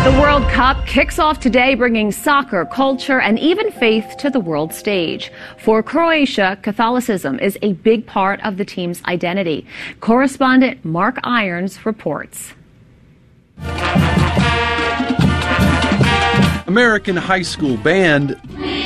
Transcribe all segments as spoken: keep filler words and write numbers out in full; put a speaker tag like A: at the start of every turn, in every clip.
A: The World Cup kicks off today, bringing soccer, culture, and even faith to the world stage. For Croatia, Catholicism is a big part of the team's identity. Correspondent Mark Irons reports.
B: American high school band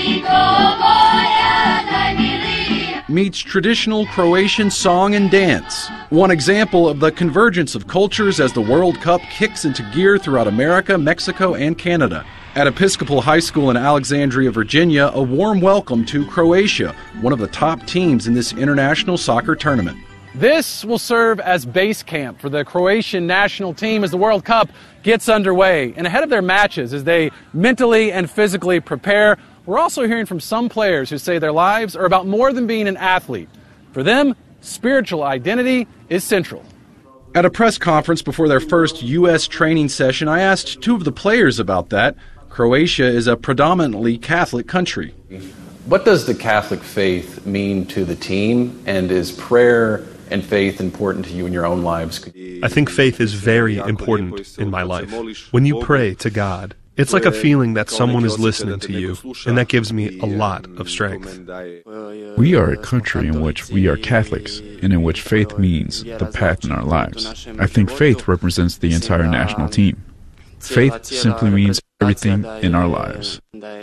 B: meets traditional Croatian song and dance. One example of the convergence of cultures as the World Cup kicks into gear throughout America, Mexico, and Canada. At Episcopal High School in Alexandria, Virginia, a warm welcome to Croatia, one of the top teams in this international soccer tournament.
C: This will serve as base camp for the Croatian national team as the World Cup gets underway. And ahead of their matches, as they mentally and physically prepare, we're also hearing from some players who say their lives are about more than being an athlete. For them, spiritual identity is central.
B: At a press conference before their first U S training session, I asked two of the players about that. Croatia is a predominantly Catholic country.
D: What does the Catholic faith mean to the team, and is prayer and faith important to you in your own lives?
E: I think faith is very important in my life. When you pray to God, it's like a feeling that someone is listening to you, and that gives me a lot of strength.
F: We are a country in which we are Catholics, and in which faith means the path in our lives. I think faith represents the entire national team. Faith simply means everything in our lives.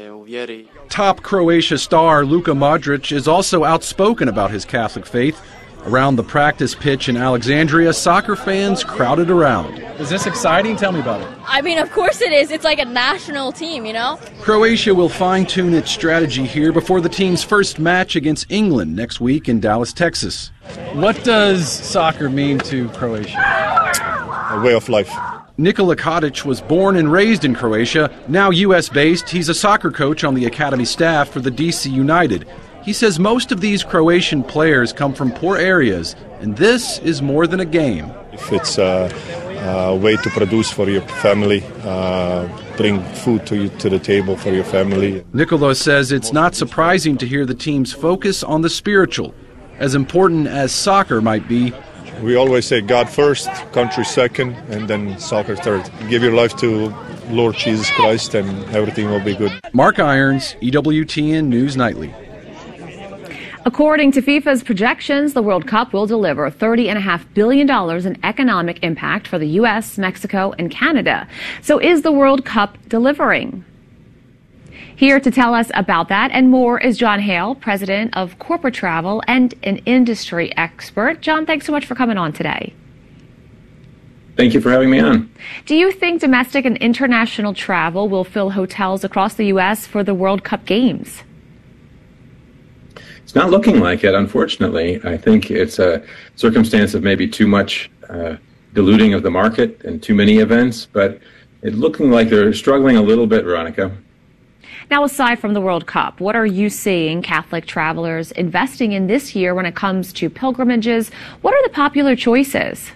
B: Top Croatia star Luka Modric is also outspoken about his Catholic faith. Around the practice pitch in Alexandria, soccer fans crowded around.
C: Is this exciting? Tell me about it.
G: I mean, of course it is. It's like a national team, you know?
B: Croatia will fine-tune its strategy here before the team's first match against England next week in Dallas, Texas.
C: What does soccer mean to Croatia?
H: A way of life.
B: Nikola Kadic was born and raised in Croatia. Now U S-based, he's a soccer coach on the academy staff for the D C United. He says most of these Croatian players come from poor areas, and this is more than a game.
H: If it's a, a way to produce for your family, uh, bring food to you to the table for your family.
B: Nikola says it's not surprising to hear the team's focus on the spiritual, as important as soccer might be.
H: We always say God first, country second, and then soccer third. Give your life to Lord Jesus Christ, and everything will be good.
B: Mark Irons, E W T N News Nightly.
A: According to FIFA's projections, the World Cup will deliver thirty point five billion dollars in economic impact for the U S, Mexico, and Canada. So is the World Cup delivering? Here to tell us about that and more is John Hale, president of Corporate Travel and an industry expert. John, thanks so much for coming on today.
I: Thank you for having me on.
A: Do you think domestic and international travel will fill hotels across the U S for the World Cup games?
I: It's not looking like it, unfortunately. I think it's a circumstance of maybe too much uh, diluting of the market and too many events, but it's looking like they're struggling a little bit, Veronica.
A: Now, aside from the World Cup, what are you seeing Catholic travelers investing in this year when it comes to pilgrimages? What are the popular choices?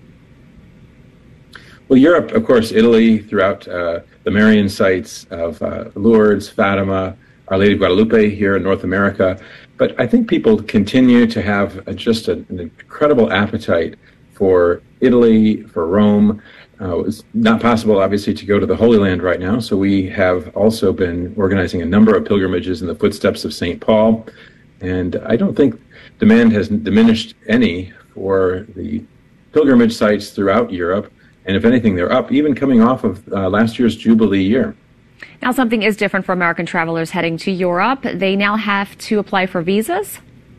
I: Well, Europe, of course, Italy, throughout uh, the Marian sites of uh, Lourdes, Fatima, Our Lady of Guadalupe here in North America. But I think people continue to have a, just a, an incredible appetite for Italy, for Rome. Uh, it's not possible, obviously, to go to the Holy Land right now, so we have also been organizing a number of pilgrimages in the footsteps of Saint Paul. And I don't think demand has diminished any for the pilgrimage sites throughout Europe. And if anything, they're up, even coming off of uh, last year's Jubilee year.
A: Now, something is different for American travelers heading to Europe. They now have to apply for visas?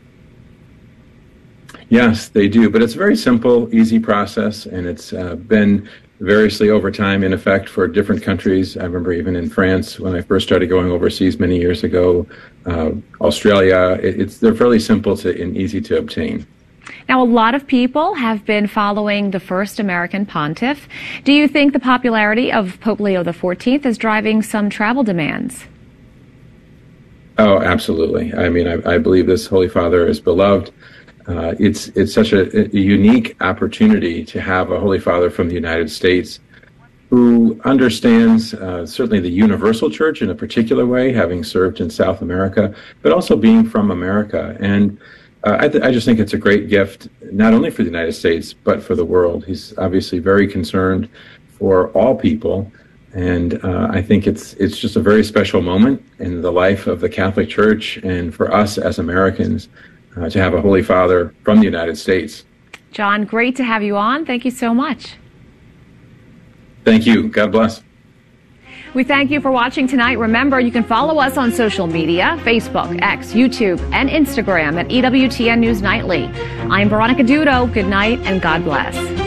I: Yes, they do. But it's a very simple, easy process, and it's uh, been variously over time in effect for different countries. I remember even in France when I first started going overseas many years ago, uh, Australia. It, it's they're fairly simple to and easy to obtain.
A: Now, a lot of people have been following the first American pontiff. Do you think the popularity of Pope Leo the fourteenth is driving some travel demands?
I: Oh, absolutely. I mean, I, I believe this Holy Father is beloved. Uh, it's it's such a, a unique opportunity to have a Holy Father from the United States who understands uh, certainly the universal church in a particular way, having served in South America, but also being from America. And Uh, I, th- I just think it's a great gift, not only for the United States, but for the world. He's obviously very concerned for all people, And uh, I think it's it's just a very special moment in the life of the Catholic Church and for us as Americans uh, to have a Holy Father from the United States.
A: John, great to have you on. Thank you so much.
I: Thank you. God bless.
A: We thank you for watching tonight. Remember, you can follow us on social media, Facebook, X, YouTube, and Instagram at E W T N News Nightly. I'm Veronica Dudo. Good night and God bless.